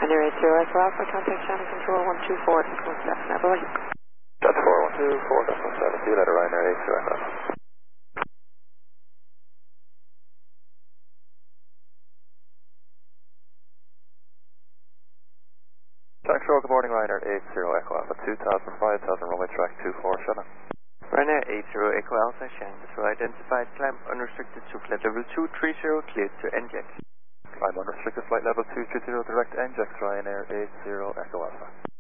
Ryanair 80 Echo Alpha, contact channel control 124.7, Evelyn. That's 4124.7. See you later, Ryanair 80 Echo Alpha. Control, good morning, Ryanair 80 Echo Alpha, 2000, 5000, runway track 24, Shannon. Ryanair 80 Echo Alpha, Shannon, so identified climb unrestricted to flight level 230, cleared to NJAX. Climb unrestricted flight level 230, direct NJAX, Ryanair 80 Echo Alpha.